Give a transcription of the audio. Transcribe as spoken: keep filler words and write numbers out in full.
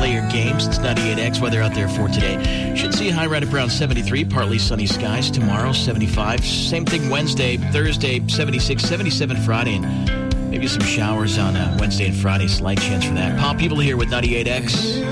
play your games. It's ninety-eight X weather out there for today. Should see a high right around seventy-three, partly sunny skies. Tomorrow, seventy-five. Same thing Wednesday, Thursday, seventy-six, seventy-seven Friday, and maybe some showers on uh, Wednesday and Friday. Slight chance for that. Pop People here with ninety-eight X.